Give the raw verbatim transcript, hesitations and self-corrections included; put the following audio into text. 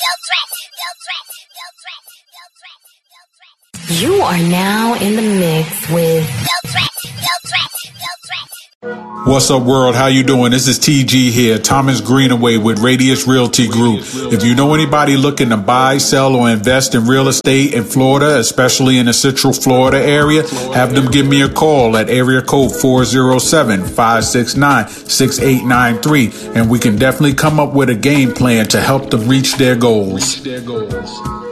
You are now in the mix with What's up, world? How you doing? This is T G here, Thomas Greenaway with Radius Realty Group. If you know anybody looking to buy, sell, or invest in real estate in Florida, especially in the Central Florida area, have them give me a call at area code four oh seven, five six nine, six eight nine three, and we can definitely come up with a game plan to help them reach their goals.